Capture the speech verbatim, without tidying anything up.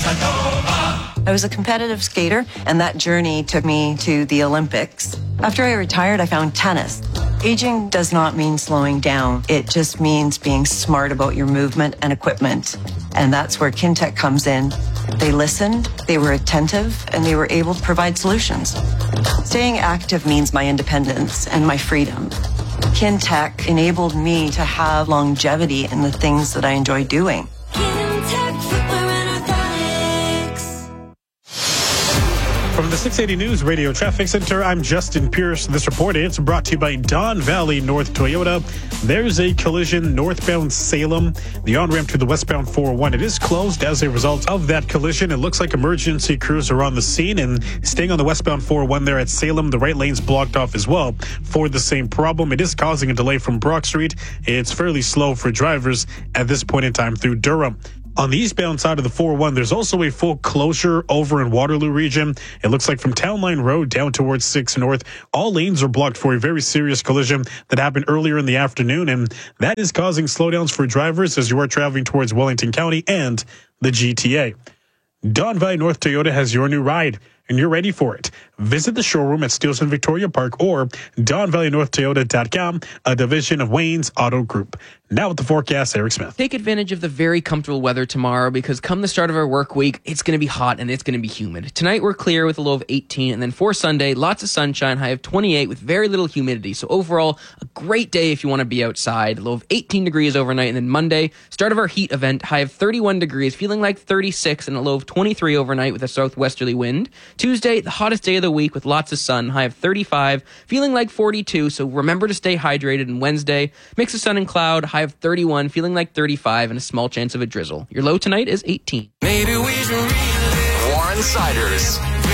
I was a competitive skater, and that journey took me to the Olympics. After I retired, I found tennis. Aging does not mean slowing down. It just means being smart about your movement and equipment. And that's where Kintec comes in. They listened, they were attentive, and they were able to provide solutions. Staying active means my independence and my freedom. Kintec enabled me to have longevity in the things that I enjoy doing. From the six eighty News Radio Traffic Center, I'm Justin Pierce. This report is brought to you by Don Valley North Toyota. There's a collision northbound Salem. The on-ramp to the westbound four oh one, it is closed as a result of that collision. It looks like emergency crews are on the scene, and staying on the westbound four oh one there at Salem, the right lane's blocked off as well for the same problem. It is causing a delay from Brock Street. It's fairly slow for drivers at this point in time through Durham. On the eastbound side of the four oh one, there's also a full closure over in Waterloo region. It looks like from Town Line Road down towards six North, all lanes are blocked for a very serious collision that happened earlier in the afternoon, and that is causing slowdowns for drivers as you are traveling towards Wellington County and the G T A. Don Valley North Toyota has your new ride, and you're ready for it. Visit the showroom at Steelson Victoria Park or don valley north toyota dot com, a division of Wayne's Auto Group. Now with the forecast, Eric Smith. Take advantage of the very comfortable weather tomorrow, because come the start of our work week, it's going to be hot and it's going to be humid. Tonight we're clear with a low of eighteen, and then for Sunday, lots of sunshine, high of twenty-eight with very little humidity. So overall, a great day if you want to be outside. Low of eighteen degrees overnight, and then Monday, start of our heat event, high of thirty-one degrees, feeling like thirty-six, and a low of twenty-three overnight with a southwesterly wind. Tuesday, the hottest day of the week with lots of sun, high of thirty-five, feeling like forty-two, so remember to stay hydrated. And Wednesday, mix of sun and cloud, high of thirty-one, feeling like thirty-five, and a small chance of a drizzle. Your low tonight is eighteen. Maybe we should relive Warren Siders.